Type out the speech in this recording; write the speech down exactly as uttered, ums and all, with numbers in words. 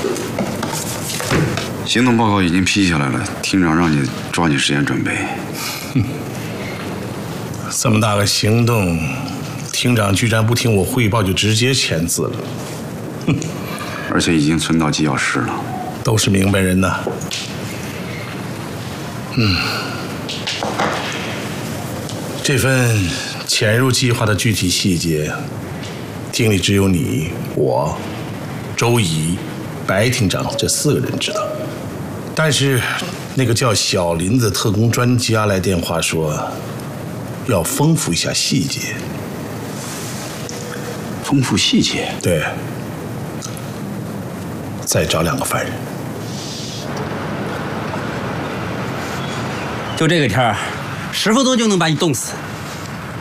行动报告已经批下来了，厅长让你抓紧时间准备。 哼，这么大个行动，厅长居然不听我汇报就直接签字了。哼， 而且已经存到机要室了。 都是明白人呐。嗯，这份潜入计划的具体细节，厅里只有你、我、周怡、白厅长这四个人知道。但是那个叫小林的特工专家来电话说，要丰富一下细节。 丰富细节？ 对。再找两个犯人。 就这个天儿，十分钟就能把你冻死。